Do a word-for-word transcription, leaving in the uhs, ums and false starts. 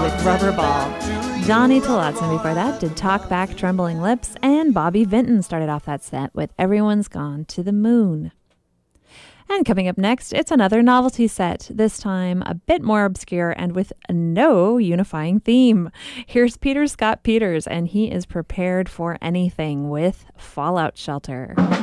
with Rubber Ball. Johnny Tillotson before that did Talk Back, Trembling Lips, and Bobby Vinton started off that set with Everyone's Gone to the Moon. And coming up next, it's another novelty set, this time a bit more obscure and with no unifying theme. Here's Peter Scott Peters, and he is prepared for anything with Fallout Shelter.